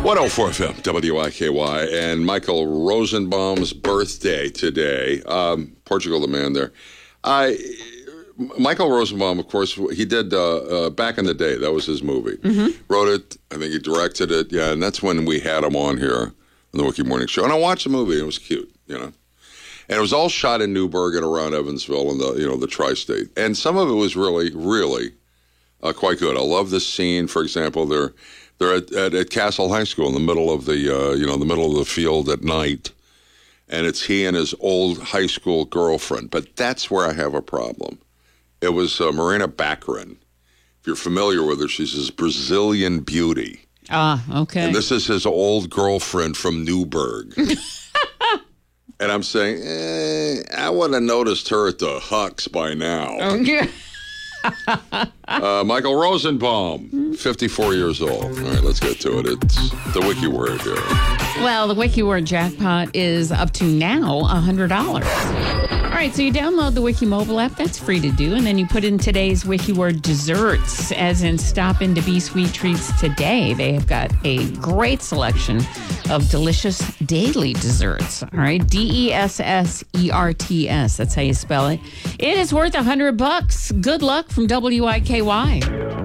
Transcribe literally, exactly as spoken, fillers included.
one oh four F M, W I K Y, and Michael Rosenbaum's birthday today. Um, Portugal, the man there. I, Michael Rosenbaum, of course, he did uh, uh, back in the day. That was his movie. Mm-hmm. Wrote it. I think he directed it. Yeah, and that's when we had him on here on the Wiki Morning Show. And I watched the movie. And it was cute, you know. And it was all shot in Newburgh and around Evansville and the, you know, the tri-state. And some of it was really, really uh, quite good. I love this scene. For example, they're they're at, at, at Castle High School in the middle of the, uh, you know, the middle of the field at night, and it's he and his old high school girlfriend. But that's where I have a problem. It was uh, Marina Baccarin. If you're familiar with her, she's this Brazilian beauty. Ah, okay. And this is his old girlfriend from Newburgh. And I'm saying, eh, I would have noticed her at the Hucks by now. Oh, yeah. uh, Michael Rosenbaum, fifty-four years old. All right, let's get to it. It's the Wiki Word here. Well, the Wiki Word jackpot is up to now one hundred dollars. All right, so you download the Wiki mobile app. That's free to do. And then you put in today's Wiki Word desserts, as in stop into Be Sweet Treats today. They have got a great selection of delicious daily desserts. All right, D E S S E R T S. That's how you spell it. It is worth one hundred bucks. Good luck from W I K Y.